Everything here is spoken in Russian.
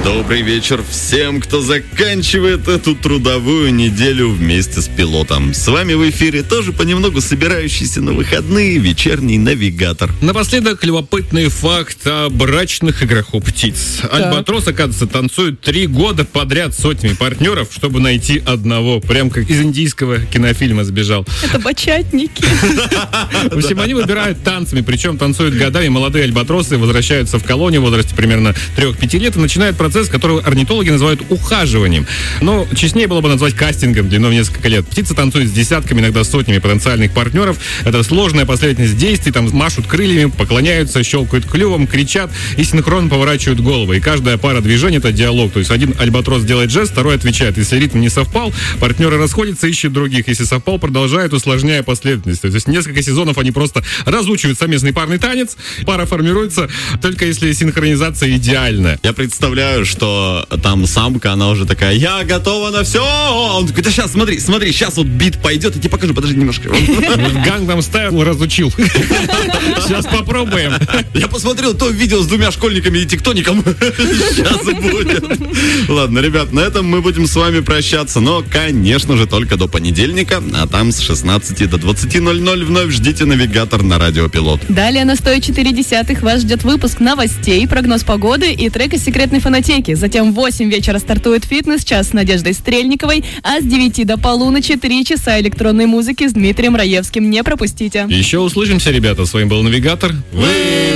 Добрый вечер всем, кто заканчивает эту трудовую неделю вместе с пилотом. С вами в эфире тоже понемногу собирающийся на выходные вечерний навигатор. Напоследок любопытный факт о брачных играх у птиц. Альбатрос, оказывается, танцует 3 года подряд с сотнями партнеров, чтобы найти одного. Прям как из индийского кинофильма сбежал. Это бачатники. В общем, они выбирают танцами, причем танцуют годами. Молодые альбатросы возвращаются в колонию в возрасте примерно 3-5 лет и начинают процесс, который орнитологи называют ухаживанием. Но честнее было бы назвать кастингом длиной в несколько лет. Птицы танцуют с десятками, иногда сотнями потенциальных партнеров. Это сложная последовательность действий. Там машут крыльями, поклоняются, щелкают клювом, кричат и синхронно поворачивают головы. И каждая пара движений — это диалог. То есть один альбатрос делает жест, второй отвечает. Если ритм не совпал, партнеры расходятся, ищут других. Если совпал, продолжают, усложняя последовательность. То есть несколько сезонов они просто разучивают совместный парный танец. Пара формируется только если синхронизация идеальная. Я представляю, что там самка, она уже такая: я готова на все. Он такой: да сейчас, смотри, сейчас вот бит пойдет, я тебе покажу, подожди немножко. Гангнам Стайл разучил. Сейчас попробуем. Я посмотрел то видео с 2 школьниками и тектоником. Сейчас будет. Ладно, ребят, на этом мы будем с вами прощаться, но, конечно же, только до понедельника, а там с 16 до 20:00 вновь ждите навигатор на Радио Пилот. Далее на 104.10 вас ждет выпуск новостей, прогноз погоды и трек из секретной фонотеки. Затем в 8 вечера стартует фитнес-час с Надеждой Стрельниковой, а с 9 до полуночи 3 часа электронной музыки с Дмитрием Раевским. Не пропустите. Еще услышимся, ребята. С вами был навигатор.